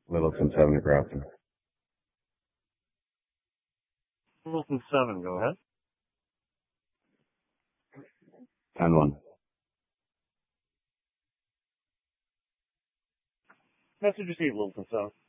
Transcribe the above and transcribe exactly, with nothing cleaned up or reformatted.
Littleton seven to Grafton. Littleton seven, go ahead. ten one. Message received, Littleton seven.